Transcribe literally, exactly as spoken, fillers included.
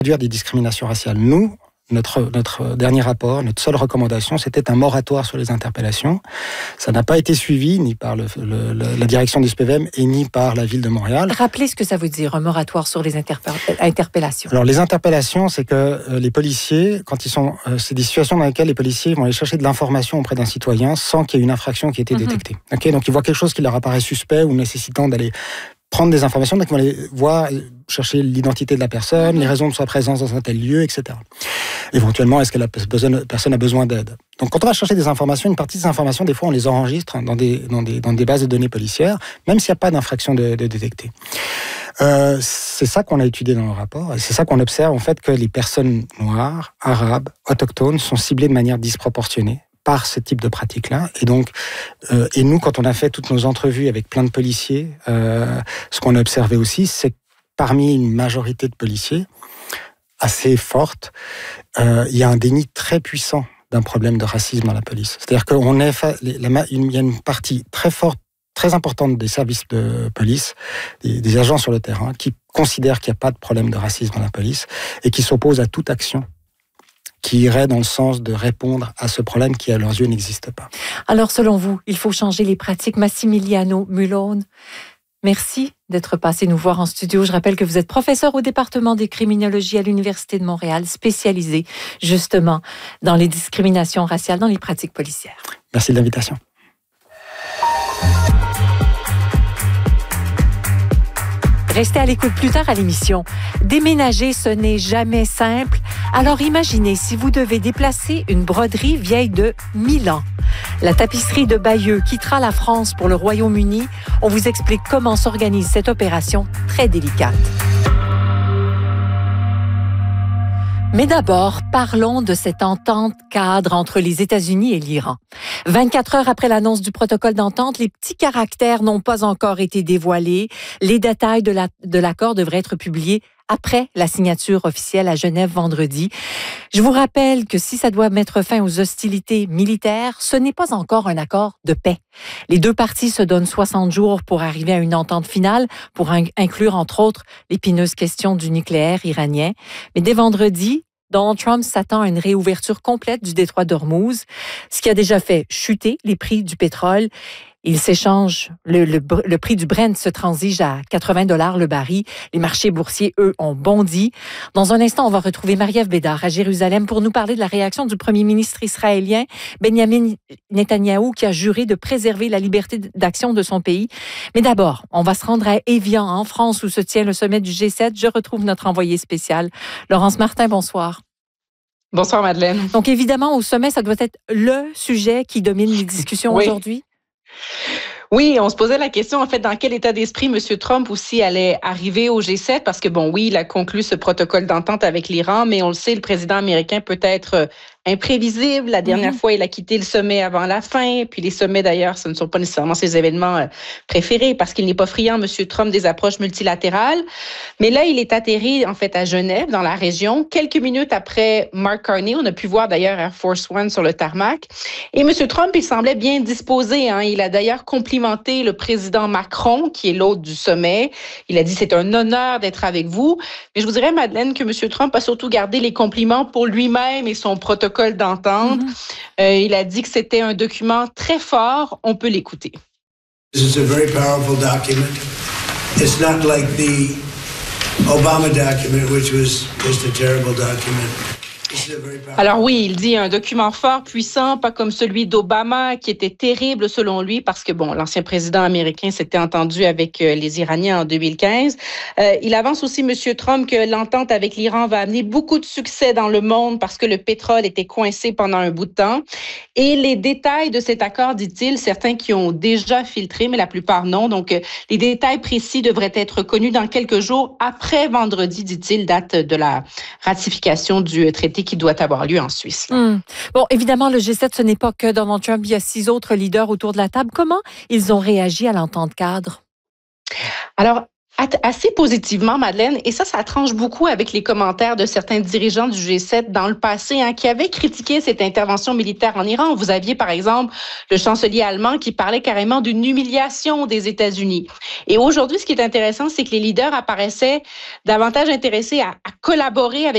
réduire des discriminations raciales. Nous, Notre, notre dernier rapport, notre seule recommandation, c'était un moratoire sur les interpellations. Ça n'a pas été suivi ni par le, le, le, la direction du S P V M et ni par la ville de Montréal. Rappelez ce que ça veut dire, un moratoire sur les interpe- interpellations. Alors, les interpellations, c'est que euh, les policiers, quand ils sont... Euh, c'est des situations dans lesquelles les policiers vont aller chercher de l'information auprès d'un citoyen sans qu'il y ait une infraction qui ait été mm-hmm. détectée. Okay, donc, ils voient quelque chose qui leur apparaît suspect ou nécessitant d'aller prendre des informations, donc ils vont aller voir, chercher l'identité de la personne, les raisons de sa présence dans un tel lieu, et cetera. Éventuellement, est-ce que la personne a besoin d'aide? Donc, quand on va chercher des informations, une partie de ces informations, des fois, on les enregistre dans des, dans des, dans des bases de données policières, même s'il n'y a pas d'infraction de, de détectée. Euh, c'est ça qu'on a étudié dans le rapport, et c'est ça qu'on observe, en fait, que les personnes noires, arabes, autochtones sont ciblées de manière disproportionnée par ce type de pratique-là. Et donc, euh, et nous, quand on a fait toutes nos entrevues avec plein de policiers, euh, ce qu'on a observé aussi, c'est que parmi une majorité de policiers assez forte, euh, il y a un déni très puissant d'un problème de racisme dans la police. C'est-à-dire qu'on est, il y a une partie très forte, très importante des services de police, des, des agents sur le terrain, qui considèrent qu'il n'y a pas de problème de racisme dans la police et qui s'opposent à toute action qui irait dans le sens de répondre à ce problème qui, à leurs yeux, n'existe pas. Alors, selon vous, il faut changer les pratiques. Massimiliano Mulone, merci d'être passé nous voir en studio. Je rappelle que vous êtes professeur au département des criminologies à l'Université de Montréal, spécialisé justement dans les discriminations raciales dans les pratiques policières. Merci de l'invitation. Restez à l'écoute plus tard à l'émission. Déménager, ce n'est jamais simple. Alors imaginez si vous devez déplacer une broderie vieille de mille ans. La tapisserie de Bayeux quittera la France pour le Royaume-Uni. On vous explique comment s'organise cette opération très délicate. Mais d'abord, parlons de cette entente cadre entre les États-Unis et l'Iran. vingt-quatre heures après l'annonce du protocole d'entente, les petits caractères n'ont pas encore été dévoilés. Les détails de, la, de l'accord devraient être publiés après la signature officielle à Genève vendredi. Je vous rappelle que si ça doit mettre fin aux hostilités militaires, ce n'est pas encore un accord de paix. Les deux parties se donnent soixante jours pour arriver à une entente finale, pour inclure entre autres l'épineuse question du nucléaire iranien. Mais dès vendredi, Donald Trump s'attend à une réouverture complète du détroit d'Ormuz, ce qui a déjà fait chuter les prix du pétrole. Il s'échange, le, le, le prix du Brent se transige à quatre-vingts dollars le baril. Les marchés boursiers, eux, ont bondi. Dans un instant, on va retrouver Marie-Ève Bédard à Jérusalem pour nous parler de la réaction du premier ministre israélien, Benjamin Netanyahou, qui a juré de préserver la liberté d'action de son pays. Mais d'abord, on va se rendre à Évian, en France, où se tient le sommet du G sept. Je retrouve notre envoyé spécial, Laurence Martin. Bonsoir. Bonsoir, Madeleine. Donc, évidemment, au sommet, ça doit être le sujet qui domine les discussions oui. aujourd'hui. Oui, on se posait la question, en fait, dans quel état d'esprit M. Trump aussi allait arriver au G sept, parce que, bon, oui, il a conclu ce protocole d'entente avec l'Iran, mais on le sait, le président américain peut être imprévisible. La dernière mm-hmm. fois, il a quitté le sommet avant la fin. Puis les sommets, d'ailleurs, ce ne sont pas nécessairement ses événements préférés parce qu'il n'est pas friand, M. Trump, des approches multilatérales. Mais là, il est atterri, en fait, à Genève, dans la région, quelques minutes après Mark Carney. On a pu voir, d'ailleurs, Air Force One sur le tarmac. Et M. Trump, il semblait bien disposé. Hein. Il a d'ailleurs complimenté le président Macron, qui est l'hôte du sommet. Il a dit, c'est un honneur d'être avec vous. Mais je vous dirais, Madeleine, que M. Trump a surtout gardé les compliments pour lui-même et son protocole d'entente. Mm-hmm. Euh, il a dit que c'était un document très fort. On peut l'écouter. This is a very powerful document. It's not like the Obama document, which was just a terrible document. Alors oui, il dit un document fort, puissant, pas comme celui d'Obama, qui était terrible selon lui, parce que, bon, l'ancien président américain s'était entendu avec euh, les Iraniens en deux mille quinze. Euh, il avance aussi, M. Trump, que l'entente avec l'Iran va amener beaucoup de succès dans le monde parce que le pétrole était coincé pendant un bout de temps. Et les détails de cet accord, dit-il, certains qui ont déjà filtré, mais la plupart non. Donc, euh, les détails précis devraient être connus dans quelques jours après vendredi, dit-il, date de la ratification du traité qui doit avoir lieu en Suisse. Mmh. Bon, évidemment, le G sept, ce n'est pas que Donald Trump. Il y a six autres leaders autour de la table. Comment ils ont réagi à l'entente cadre? Alors, assez positivement, Madeleine, et ça, ça tranche beaucoup avec les commentaires de certains dirigeants du G sept dans le passé, hein, qui avaient critiqué cette intervention militaire en Iran. Vous aviez, par exemple, le chancelier allemand qui parlait carrément d'une humiliation des États-Unis. Et aujourd'hui, ce qui est intéressant, c'est que les leaders apparaissaient davantage intéressés à, à collaborer avec